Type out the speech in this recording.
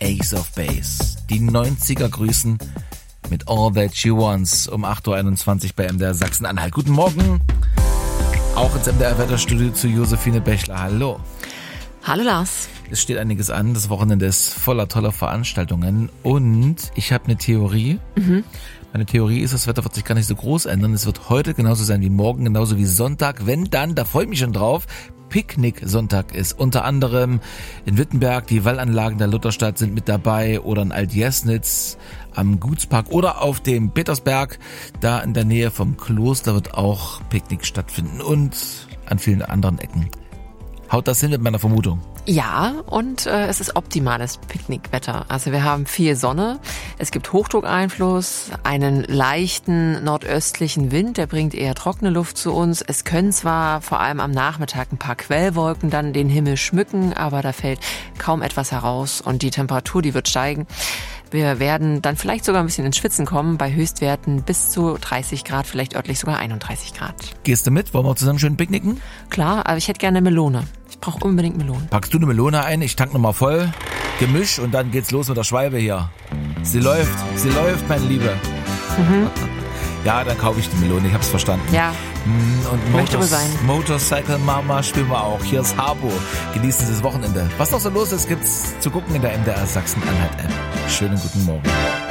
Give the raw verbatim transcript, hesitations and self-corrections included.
Ace of Base. Die neunziger grüßen mit All That She Wants um acht Uhr einundzwanzig bei M D R Sachsen-Anhalt. Guten Morgen, auch ins M D R-Wetterstudio zu Josephine Bächler. Hallo. Hallo Lars. Es steht einiges an, das Wochenende ist voller toller Veranstaltungen und ich habe eine Theorie. Mhm. Meine Theorie ist, das Wetter wird sich gar nicht so groß ändern. Es wird heute genauso sein wie morgen, genauso wie Sonntag. Wenn dann, da freue ich mich schon drauf, Picknick-Sonntag ist. Unter anderem in Wittenberg, die Wallanlagen der Lutherstadt sind mit dabei oder in Altjesnitz am Gutspark oder auf dem Petersberg. Da in der Nähe vom Kloster wird auch Picknick stattfinden und an vielen anderen Ecken. Haut das hin mit meiner Vermutung? Ja, und äh, es ist optimales Picknickwetter. Also wir haben viel Sonne, es gibt Hochdruckeinfluss, einen leichten nordöstlichen Wind, der bringt eher trockene Luft zu uns. Es können zwar vor allem am Nachmittag ein paar Quellwolken dann den Himmel schmücken, aber da fällt kaum etwas heraus und die Temperatur, die wird steigen. Wir werden dann vielleicht sogar ein bisschen ins Schwitzen kommen, bei Höchstwerten bis zu dreißig Grad, vielleicht örtlich sogar einunddreißig Grad. Gehst du mit? Wollen wir zusammen schön picknicken? Klar, aber ich hätte gerne eine Melone. Ich brauche unbedingt Melonen. Packst du eine Melone ein? Ich tank nochmal voll. Gemisch und dann geht's los mit der Schwalbe hier. Sie läuft, sie läuft, meine Liebe. Mhm. Ja, dann kaufe ich die Melone, ich hab's verstanden. Ja. Und Möchte wohl sein. Motorcycle Mama spielen wir auch. Hier ist Harbo. Genießen Sie das Wochenende. Was noch so los ist, gibt's zu gucken in der M D R Sachsen-Anhalt-App. Schönen guten Morgen.